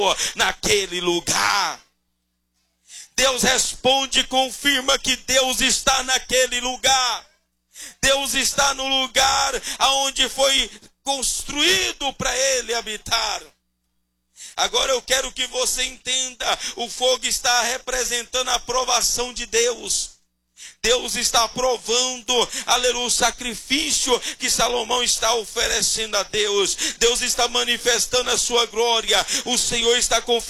naquele lugar. Deus responde e confirma que Deus está naquele lugar. Deus está no lugar aonde foi construído para ele habitar. Agora eu quero que você entenda, o fogo está representando a aprovação de Deus. Deus está aprovando, aleluia, o sacrifício que Salomão está oferecendo a Deus. Deus está manifestando a sua glória. O Senhor está confirmando